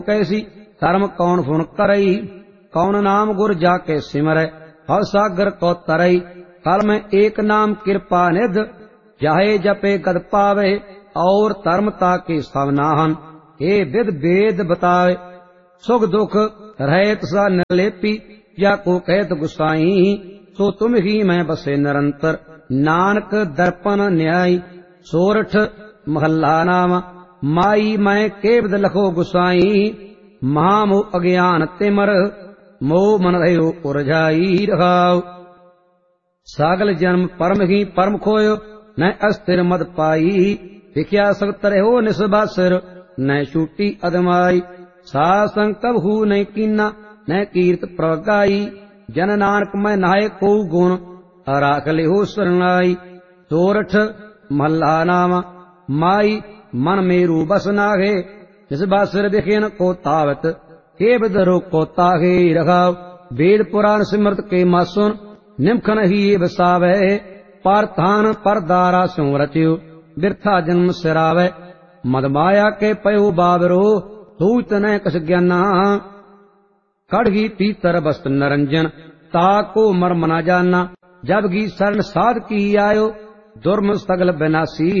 कैसी धर्म कौन फुन करई, कौन नाम गुर जाके सिमरै, भव सागर को तरई। कल में एक नाम कृपा निध, जाहे जपे गद पावे, और धर्म ताके सब नाहन, हे विद वेद बतावे। सुख दुख रहे तसा निर्लेपी, या को कहत गुसाई, सो तुम ही मैं बसे निरंतर, नानक दर्पण न्यायी। सोरठ महला नाम, माई मैं केवद लखो गुसाई, महामोह अज्ञान तिमर, मोह मन रहो उरझाई रहाओ। सागल जन्म परम ही परम खोयो, न अस्थिर मद पाई, विख्या सख्त रहो निस्बासर, न छूटी अदमाई। सासंग कबहू न कीना, न कीर्त प्रगाई, जन नानक मैं नाय को गुण, राख लिहो शरणाई। सोरठ महला नाम, माई मन मेरू बस नागे, निस्बासर विखेन को तावत, के बदरो को तागे रखाव। वेद पुराण सिमरत के मासुन, निमखन ही बसावे, पार्थान पर दारा स्यों रच्यो, बिरथा जन्म सिरावे। मद माया के पयो बाबरो, सूत न कस ज्ञाना, कड़गी पीतर बस्त नरंजन, ताको मर्म न जाना। जब गी शरण साध की आयो, दुर्म सगल विनाशी,